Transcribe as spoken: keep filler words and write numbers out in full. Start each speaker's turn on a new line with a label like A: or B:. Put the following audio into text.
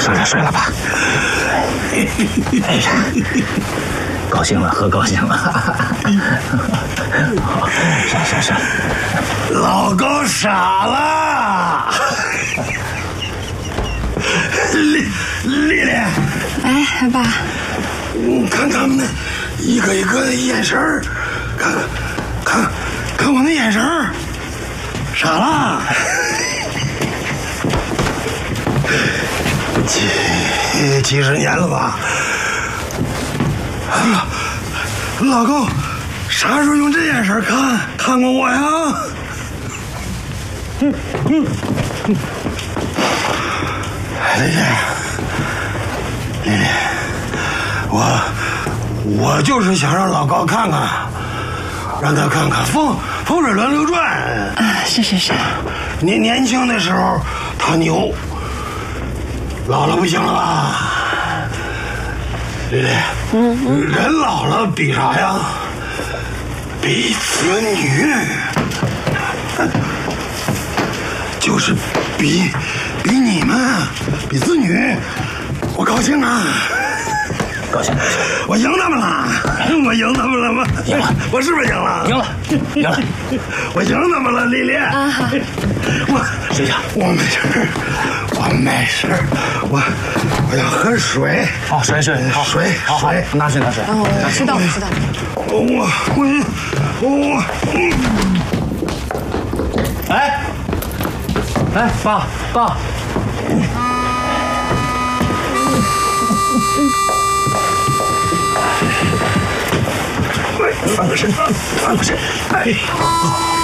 A: 睡了睡了吧。哎呀，高兴了，喝高兴了。是是是，
B: 老高傻了。丽丽丽，
C: 哎，爸，
B: 你看他们那一个一个的眼神儿，看看看我那眼神儿，傻了。几几十年了吧？啊，老高，啥时候用这眼神看看过我呀？嗯嗯嗯。丽丽，丽丽，我我就是想让老高看看，让他看看风风水轮流转。
C: 啊，是是是。
B: 年年轻的时候他牛，老了不行了吧？丽丽，嗯嗯，人老了比啥呀？比子女，就是比比你们，比子女，我高兴啊！
A: 高兴高兴，
B: 我赢他们了，我赢他们了吗？
A: 赢了，
B: 我是不是赢了？
A: 赢了，赢了，
B: 我赢他们了，丽丽。
C: 啊好，
B: 我
A: 睡觉，
B: 我没事，我没事，我我要喝水。
A: 好，水水，好
B: 水
A: 好好，
B: 水，
A: 拿水拿水。
C: 哦，我知道我知道。
B: 我我我
A: 我，哎，哎，爸爸。
B: 翻个身，翻个身，哎。